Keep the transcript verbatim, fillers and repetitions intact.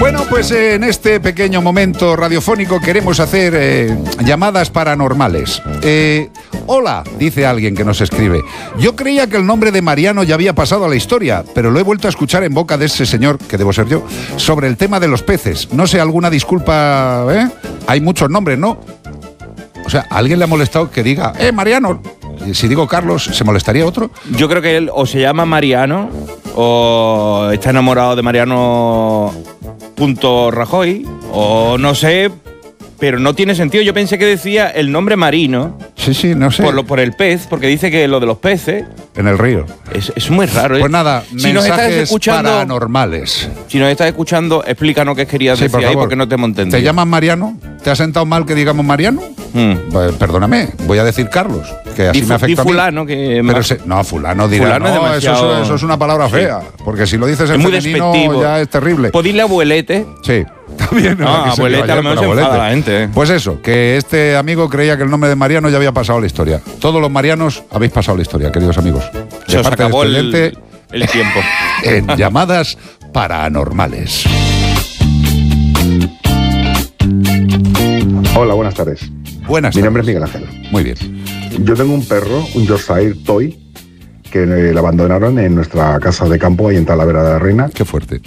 Bueno, pues eh, en este pequeño momento radiofónico queremos hacer eh, llamadas paranormales. Eh, hola, dice alguien que nos escribe. Yo creía que el nombre de Mariano ya había pasado a la historia, pero lo he vuelto a escuchar en boca de ese señor, que debo ser yo, sobre el tema de los peces. No sé, alguna disculpa, ¿eh? Hay muchos nombres, ¿no? O sea, ¿a alguien le ha molestado que diga, eh, Mariano? Si digo Carlos, ¿se molestaría otro? Yo creo que él o se llama Mariano o está enamorado de Mariano punto Rajoy o no sé, pero no tiene sentido. Yo pensé que decía el nombre marino. Sí, sí, no sé. Por, lo, por el pez, porque dice que lo de los peces... En el río. Es, es muy raro. Pues nada, si mensajes paranormales. Si nos estás escuchando, explícanos qué querías sí, decir por ahí, porque no te hemos entendido. ¿Te llaman Mariano? ¿Te ha sentado mal que digamos Mariano? Mm. Pues, perdóname, voy a decir Carlos, que así di, me afecta di fulano, a mí. Que Pero se, no, fulano dirá, fulano no, es demasiado... eso, eso es una palabra fea, sí. Porque si lo dices en es muy femenino despectivo. Ya es terrible. ¿Puedo decirle abuelete? Sí. También, no, no abuelete, a lo mejor se enfada la gente. Pues eso, que este amigo creía que el nombre de Mariano ya había pasado a la historia. Todos los Marianos habéis pasado la historia, queridos amigos. Se os acabó el, el tiempo. En llamadas paranormales. Hola, buenas tardes. Buenas tardes. Mi nombre es Miguel Ángel. Muy bien. Yo tengo un perro, un Yorkshire Toy, que le abandonaron en nuestra casa de campo ahí en Talavera de la Reina. Qué fuerte.